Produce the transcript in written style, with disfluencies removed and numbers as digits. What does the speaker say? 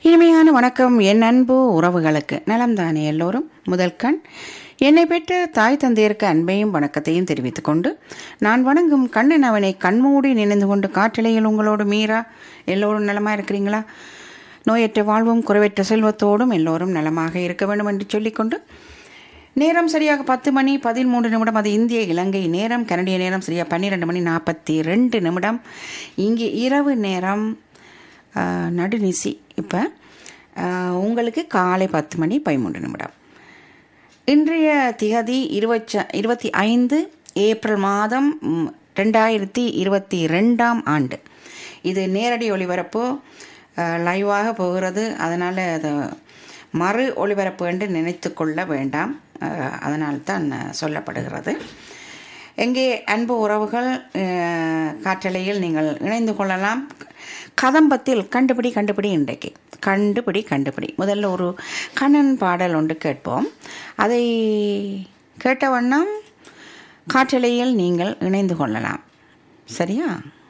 இனிமையான வணக்கம் என் அன்பு உறவுகளுக்கு. நலம்தானே எல்லோரும்? முதல் கண் என்னை பெற்ற தாய் தந்தையருக்கு அன்பையும் வணக்கத்தையும் தெரிவித்துக் கொண்டு, நான் வணங்கும் கண்ணன் அவனை கண்மூடி நினைந்து கொண்டு காற்றலையில் உங்களோடு மீரா. எல்லோரும் நலமாக இருக்கிறீங்களா? நோயற்ற வாழ்வும் குறைவற்ற செல்வத்தோடும் எல்லோரும் நலமாக இருக்க வேண்டும் என்று சொல்லிக்கொண்டு, நேரம் சரியாக 10 மணி 13 நிமிடம். அது இந்திய இலங்கை நேரம். கனடிய நேரம் சரியாக 12 மணி 42 நிமிடம். இங்கே இரவு நேரம் நடுநிசி. இப்போ உங்களுக்கு காலை 10 மணி 13 நிமிடம். இன்றைய திகதி 25 ஏப்ரல் மாதம் 2022 ஆண்டு. இது நேரடி ஒளிபரப்பு லைவாக போகிறது. அதனால் அது மறு ஒளிபரப்பு என்று நினைத்து கொள்ள வேண்டாம். அதனால்தான் சொல்லப்படுகிறது. எங்கே அன்பு உறவுகள் காற்றலையில் நீங்கள் இணைந்து கொள்ளலாம். கதம்பத்தில் கண்டுபிடி இன்றைக்கு கண்டுபிடி. முதல்ல ஒரு கண்ணன் பாடல் ஒன்று கேட்போம். அதை கேட்ட வண்ணம் காற்றலையில் நீங்கள் இணைந்து கொள்ளலாம். சரியா?